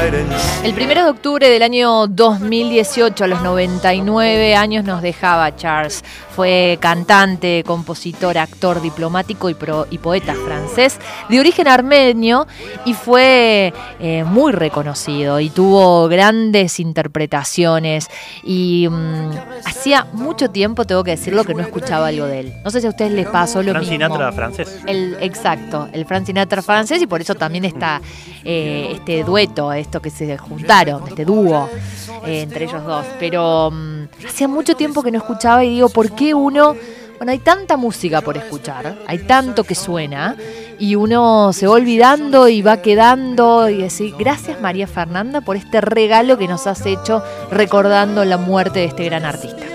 El 1 de octubre del año 2018, a los 99 años, nos dejaba Charles. Fue cantante, compositor, actor, diplomático y poeta francés de origen armenio y fue muy reconocido y tuvo grandes interpretaciones y hacía mucho tiempo, tengo que decirlo, que no escuchaba algo de él. No sé si a ustedes les pasó lo mismo. Frank Sinatra francés. Exacto, el Frank Sinatra francés, y por eso también está este dueto, esto que se juntaron, este dúo entre ellos dos. Pero hacía mucho tiempo que no escuchaba y digo, ¿por qué uno? Bueno, hay tanta música por escuchar, hay tanto que suena y uno se va olvidando y va quedando y decir, gracias María Fernanda por este regalo que nos has hecho recordando la muerte de este gran artista.